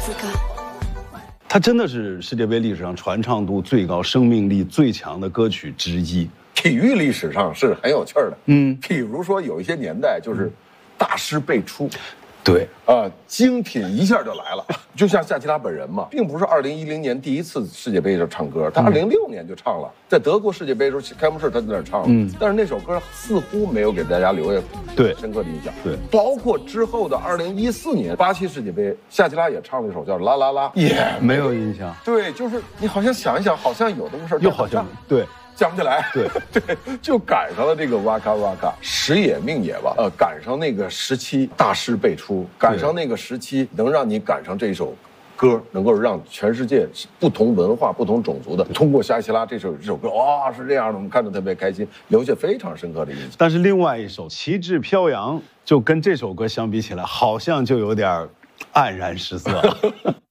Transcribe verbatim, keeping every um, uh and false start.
此刻。 它真的是世界杯历史上传唱度最高、生命力最强的歌曲之一。 体育历史上是很有趣的， 嗯， 比如说有一些年代就是大师辈出。 对啊、呃，精品一下就来了，就像夏奇拉本人嘛，并不是二零一零年第一次世界杯就唱歌，他二零零六年就唱了，在德国世界杯时候开幕式他在那儿唱了，嗯，但是那首歌似乎没有给大家留下对深刻的印象， 对， 包括之后的二零一四年巴西世界杯，夏奇拉也唱了一首叫《啦啦啦》，也没有印象。 对，就是你好像想一想，好像有这么事儿， 又好像对。 想不起来， 对对，就赶上了这个哇咔哇咔，时也命也吧，呃，赶上那个时期大师辈出，赶上那个时期能让你赶上这首歌，能够让全世界不同文化、不同种族的通过夏奇拉这首这首歌，哇、哦，是这样的，我们看着特别开心，留下非常深刻的印象。 但是另外一首《旗帜飘扬》就跟这首歌相比起来，好像就有点黯然失色。